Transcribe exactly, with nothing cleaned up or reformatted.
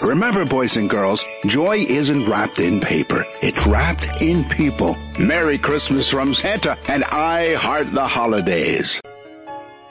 Remember, boys and girls, joy isn't wrapped in paper. It's wrapped in people. Merry Christmas from Santa, and I heart the holidays.